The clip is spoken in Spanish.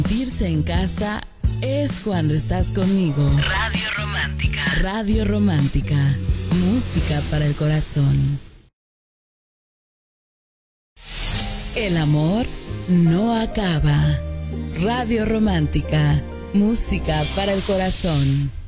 Sentirse en casa es cuando estás conmigo. Radio Romántica. Radio Romántica. Música para el corazón. El amor no acaba. Radio Romántica. Música para el corazón.